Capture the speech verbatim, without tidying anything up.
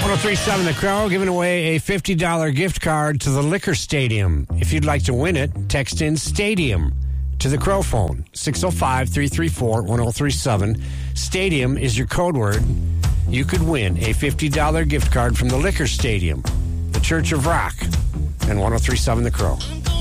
ten thirty-seven The Crow, giving away a fifty dollars gift card to the Liquor Stadium. If you'd like to win it, text in Stadium to the Crow phone, six oh five, three three four, one oh three seven. Stadium is your code word. You could win a fifty dollars gift card from the Liquor Stadium, the Church of Rock, and ten thirty-seven The Crow.